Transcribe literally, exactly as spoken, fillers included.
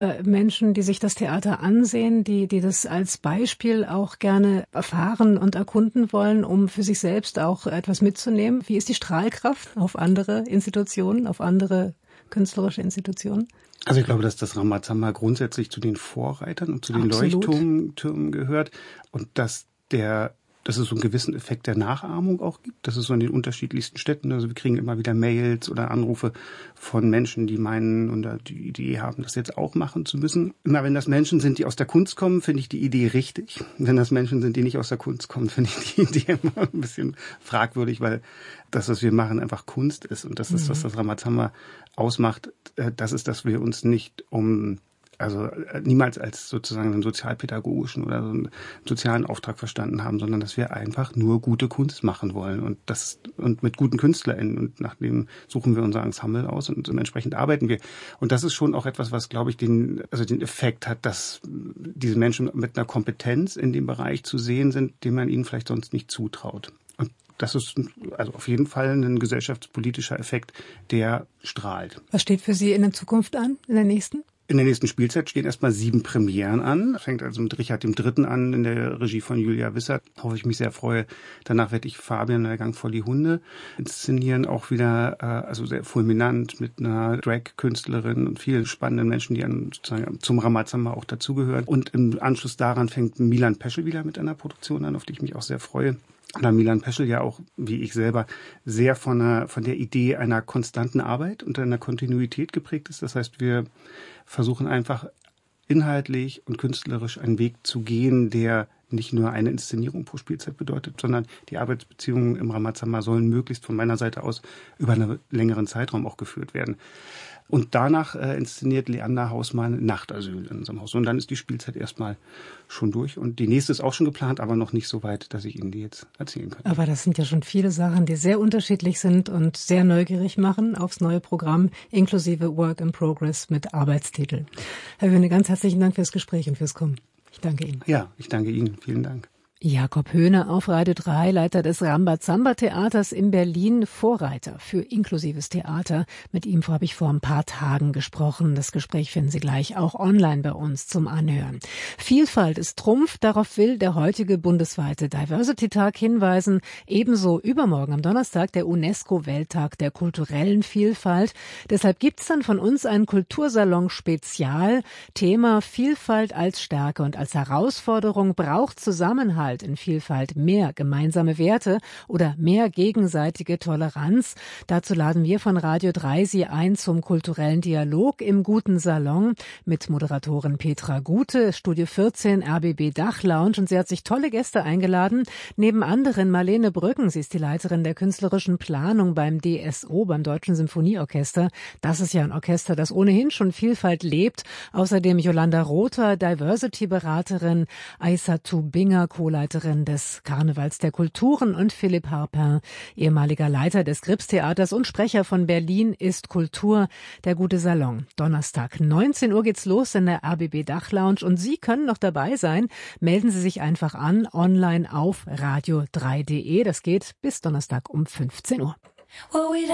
äh, Menschen, die sich das Theater ansehen, die, die das als Beispiel auch gerne erfahren und erkunden wollen, um für sich selbst auch etwas mitzunehmen? Wie ist die Strahlkraft auf andere Institutionen, auf andere künstlerische Institutionen? Also ich glaube, dass das Ramazamba grundsätzlich zu den Vorreitern und zu den Absolut. Leuchttürmen gehört und dass der dass es so einen gewissen Effekt der Nachahmung auch gibt. Das ist so in den unterschiedlichsten Städten. Also wir kriegen immer wieder Mails oder Anrufe von Menschen, die meinen oder die Idee haben, das jetzt auch machen zu müssen. Immer wenn das Menschen sind, die aus der Kunst kommen, finde ich die Idee richtig. Wenn das Menschen sind, die nicht aus der Kunst kommen, finde ich die Idee immer ein bisschen fragwürdig, weil das, was wir machen, einfach Kunst ist. Und das ist, was das Ramazamba ausmacht. Das ist, dass wir uns nicht um also niemals als sozusagen einen sozialpädagogischen oder so einen sozialen Auftrag verstanden haben, sondern dass wir einfach nur gute Kunst machen wollen und das und mit guten KünstlerInnen und nach dem suchen wir unser Ensemble aus und entsprechend arbeiten wir. Und das ist schon auch etwas, was, glaube ich, den also den Effekt hat, dass diese Menschen mit einer Kompetenz in dem Bereich zu sehen sind, den man ihnen vielleicht sonst nicht zutraut. Und das ist also auf jeden Fall ein gesellschaftspolitischer Effekt, der strahlt. Was steht für Sie in der Zukunft an, in der nächsten? In der nächsten Spielzeit stehen erstmal sieben Premieren an. Fängt also mit Richard dem Dritten an in der Regie von Julia Wissert, worauf ich mich sehr freue. Danach werde ich Fabian, der Gang vor die Hunde, inszenieren. Auch wieder äh, also sehr fulminant mit einer Drag-Künstlerin und vielen spannenden Menschen, die an, sozusagen zum Ramazamba auch dazugehören. Und im Anschluss daran fängt Milan Peschel wieder mit einer Produktion an, auf die ich mich auch sehr freue. Da Milan Peschel ja auch, wie ich selber, sehr von der, von der Idee einer konstanten Arbeit und einer Kontinuität geprägt ist. Das heißt, wir versuchen einfach inhaltlich und künstlerisch einen Weg zu gehen, der nicht nur eine Inszenierung pro Spielzeit bedeutet, sondern die Arbeitsbeziehungen im Ramazamba sollen möglichst von meiner Seite aus über einen längeren Zeitraum auch geführt werden. Und danach äh, inszeniert Leander Hausmann Nachtasyl in unserem Haus. Und dann ist die Spielzeit erstmal schon durch. Und die nächste ist auch schon geplant, aber noch nicht so weit, dass ich Ihnen die jetzt erzählen kann. Aber das sind ja schon viele Sachen, die sehr unterschiedlich sind und sehr neugierig machen aufs neue Programm, inklusive Work in Progress mit Arbeitstitel. Herr Höhne, ganz herzlichen Dank fürs Gespräch und fürs Kommen. Ich danke Ihnen. Ja, ich danke Ihnen. Vielen Dank. Jakob Höhne auf Radio drei, Leiter des Rambazamba-Theaters in Berlin, Vorreiter für inklusives Theater. Mit ihm habe ich vor ein paar Tagen gesprochen. Das Gespräch finden Sie gleich auch online bei uns zum Anhören. Vielfalt ist Trumpf, darauf will der heutige bundesweite Diversity-Tag hinweisen. Ebenso übermorgen am Donnerstag der UNESCO-Welttag der kulturellen Vielfalt. Deshalb gibt's dann von uns einen Kultursalon-Spezial. Thema Vielfalt als Stärke und als Herausforderung braucht Zusammenhalt in Vielfalt, mehr gemeinsame Werte oder mehr gegenseitige Toleranz. Dazu laden wir von Radio drei Sie ein zum kulturellen Dialog im Guten Salon mit Moderatorin Petra Gute, Studio vierzehn, R B B Dachlounge, und sie hat sich tolle Gäste eingeladen. Neben anderen Marlene Brücken, sie ist die Leiterin der künstlerischen Planung beim D S O, beim Deutschen Symphonieorchester. Das ist ja ein Orchester, das ohnehin schon Vielfalt lebt. Außerdem Jolanda Rother, Diversity-Beraterin, Aissatou Binger, Co-Leiterin des Karnevals der Kulturen, und Philipp Harpin, ehemaliger Leiter des Gripstheaters und Sprecher von Berlin ist Kultur, der Gute Salon. Donnerstag, neunzehn Uhr geht's los in der R B B Dachlounge und Sie können noch dabei sein. Melden Sie sich einfach an, online auf radio drei punkt de. Das geht bis Donnerstag um fünfzehn Uhr.